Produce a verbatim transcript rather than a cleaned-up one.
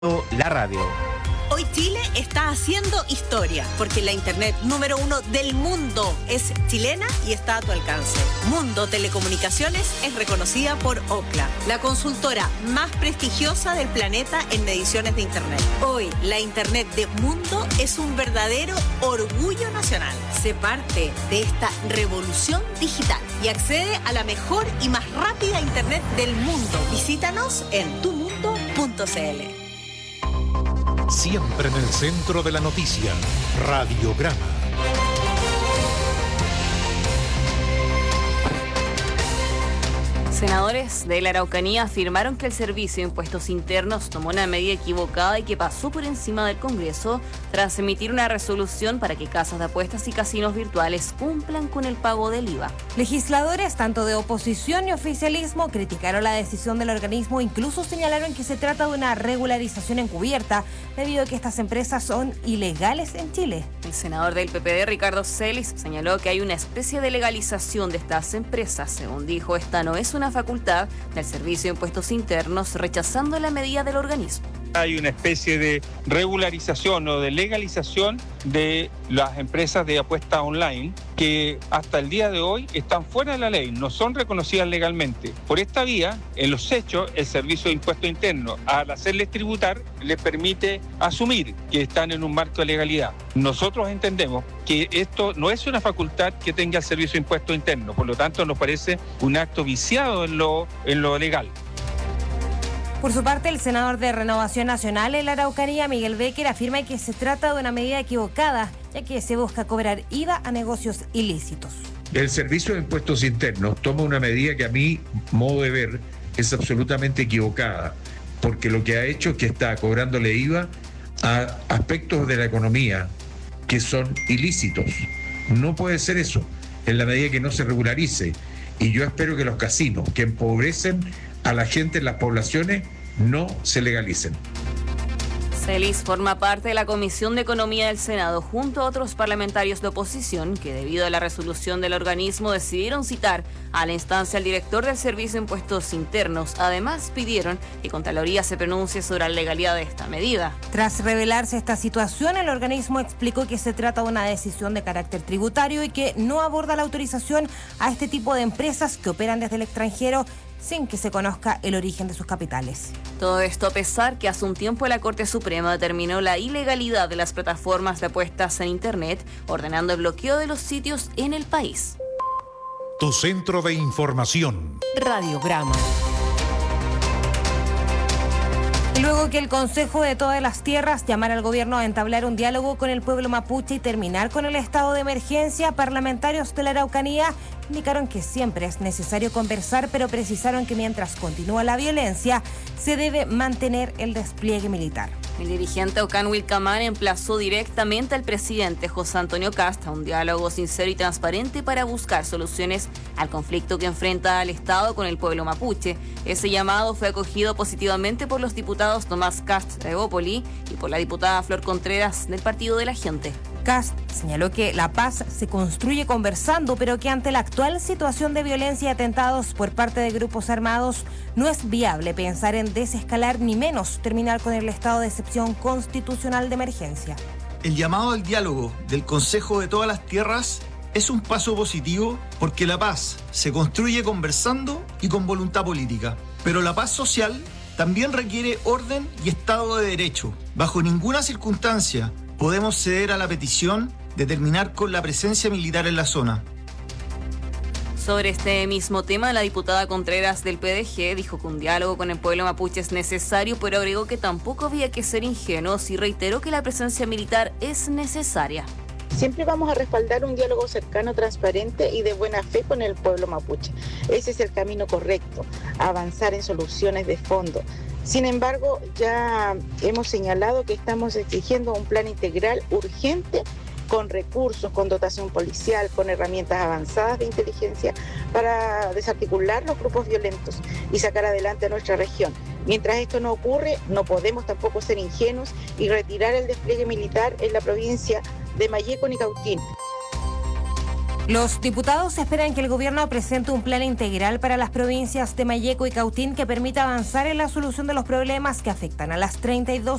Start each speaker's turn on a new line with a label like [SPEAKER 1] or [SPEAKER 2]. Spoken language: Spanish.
[SPEAKER 1] La radio.
[SPEAKER 2] Hoy Chile está haciendo historia, porque la internet número uno del mundo es chilena y está a tu alcance. Mundo Telecomunicaciones es reconocida por Ookla, la consultora más prestigiosa del planeta en mediciones de internet. Hoy, la internet de Mundo es un verdadero orgullo nacional. Sé parte de esta revolución digital y accede a la mejor y más rápida internet del mundo. Visítanos en tu mundo punto c l.
[SPEAKER 3] Siempre en el centro de la noticia, Radiograma.
[SPEAKER 4] Senadores de la Araucanía afirmaron que el Servicio de Impuestos Internos tomó una medida equivocada y que pasó por encima del Congreso tras emitir una resolución para que casas de apuestas y casinos virtuales cumplan con el pago del I V A.
[SPEAKER 5] Legisladores, tanto de oposición y oficialismo, criticaron la decisión del organismo e incluso señalaron que se trata de una regularización encubierta, debido a que estas empresas son ilegales en Chile.
[SPEAKER 4] El senador del P P D, Ricardo Celis, señaló que hay una especie de legalización de estas empresas. Según dijo, esta no es una facultad del Servicio de Impuestos Internos, rechazando la medida del organismo.
[SPEAKER 6] Hay una especie de regularización o de legalización de las empresas de apuestas online que hasta el día de hoy están fuera de la ley, no son reconocidas legalmente. Por esta vía, en los hechos, el Servicio de Impuestos Internos, al hacerles tributar, les permite asumir que están en un marco de legalidad. Nosotros entendemos que esto no es una facultad que tenga el Servicio de Impuestos Internos, por lo tanto nos parece un acto viciado en lo, en lo legal.
[SPEAKER 5] Por su parte, el senador de Renovación Nacional en la Araucanía, Miguel Becker, afirma que se trata de una medida equivocada, ya que se busca cobrar I V A a negocios ilícitos.
[SPEAKER 7] El Servicio de Impuestos Internos toma una medida que a mi modo de ver es absolutamente equivocada, porque lo que ha hecho es que está cobrándole I V A a aspectos de la economía que son ilícitos. No puede ser eso, en la medida que no se regularice. Y yo espero que los casinos que empobrecen a la gente en las poblaciones no se legalicen.
[SPEAKER 4] Celis forma parte de la Comisión de Economía del Senado junto a otros parlamentarios de oposición que, debido a la resolución del organismo, decidieron citar a la instancia al director del Servicio de Impuestos Internos. Además, pidieron que Contraloría se pronuncie sobre la legalidad de esta medida.
[SPEAKER 5] Tras revelarse esta situación, el organismo explicó que se trata de una decisión de carácter tributario y que no aborda la autorización a este tipo de empresas que operan desde el extranjero sin que se conozca el origen de sus capitales.
[SPEAKER 4] Todo esto a pesar que hace un tiempo la Corte Suprema determinó la ilegalidad de las plataformas de apuestas en Internet, ordenando el bloqueo de los sitios en el país.
[SPEAKER 3] Tu centro de información.
[SPEAKER 5] Radiograma. Luego que el Consejo de Todas las Tierras llamara al gobierno a entablar un diálogo con el pueblo mapuche y terminar con el estado de emergencia, parlamentarios de la Araucanía indicaron que siempre es necesario conversar, pero precisaron que mientras continúa la violencia, se debe mantener el despliegue militar.
[SPEAKER 4] El dirigente Ocán Wilcamán emplazó directamente al presidente José Antonio Kast a un diálogo sincero y transparente para buscar soluciones al conflicto que enfrenta al Estado con el pueblo mapuche. Ese llamado fue acogido positivamente por los diputados Tomás Kast de Evópoli y por la diputada Flor Contreras del Partido de la Gente.
[SPEAKER 5] Kast señaló que la paz se construye conversando, pero que ante la actual situación de violencia y atentados por parte de grupos armados, no es viable pensar en desescalar ni menos terminar con el estado de excepción constitucional de emergencia.
[SPEAKER 8] El llamado al diálogo del Consejo de Todas las Tierras es un paso positivo porque la paz se construye conversando y con voluntad política. Pero la paz social también requiere orden y Estado de Derecho. Bajo ninguna circunstancia podemos ceder a la petición de terminar con la presencia militar en la zona.
[SPEAKER 4] Sobre este mismo tema, la diputada Contreras del P D G dijo que un diálogo con el pueblo mapuche es necesario, pero agregó que tampoco había que ser ingenuos y reiteró que la presencia militar es necesaria.
[SPEAKER 9] Siempre vamos a respaldar un diálogo cercano, transparente y de buena fe con el pueblo mapuche. Ese es el camino correcto, avanzar en soluciones de fondo. Sin embargo, ya hemos señalado que estamos exigiendo un plan integral urgente con recursos, con dotación policial, con herramientas avanzadas de inteligencia para desarticular los grupos violentos y sacar adelante a nuestra región. Mientras esto no ocurre, no podemos tampoco ser ingenuos y retirar el despliegue militar en la provincia de Malleco y Cautín.
[SPEAKER 5] Los diputados esperan que el gobierno presente un plan integral para las provincias de Malleco y Cautín que permita avanzar en la solución de los problemas que afectan a las treinta y dos